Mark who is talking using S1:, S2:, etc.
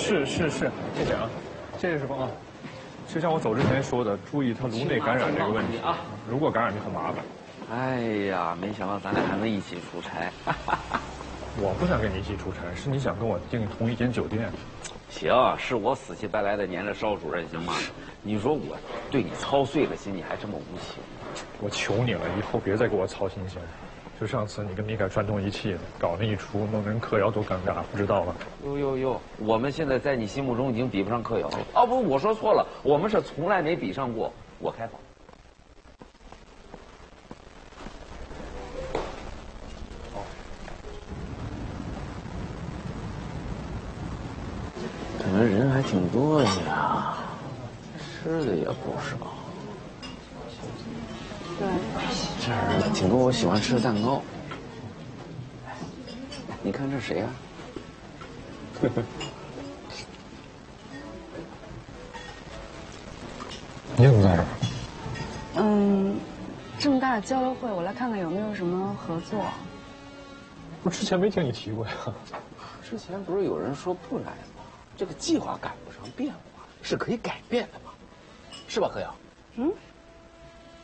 S1: 是，谢谢啊，谢谢师傅啊。就像我走之前说的，注意他颅内感染这个问题啊，如果感染就很麻烦。
S2: 哎呀，没想到咱俩还能一起出差。
S1: 我不想跟你一起出差，是你想跟我订同一间酒店。
S2: 行，是我死乞白赖的黏着邵主任，行吗？你说我对你操碎了心，你还这么无情。
S1: 我求你了，以后别再给我操心行。就上次你跟米凯串通一气的，搞那一出，弄得人嗑药多尴尬，不知道吗？
S2: 哟，我们现在在你心目中已经比不上嗑药了。哦不，我说错了，我们是从来没比上过。我开房。看来人还挺多呀，吃的也不少。
S3: 对，
S2: 这儿挺多我喜欢吃的蛋糕。你看这谁呀？
S1: 你怎么在这儿？
S3: 这么大的交流会，我来看看有没有什么合作。
S1: 不是之前没听你提过呀？
S2: 之前不是有人说不来吗？这个计划赶不上变化，是可以改变的嘛，是吧，何阳？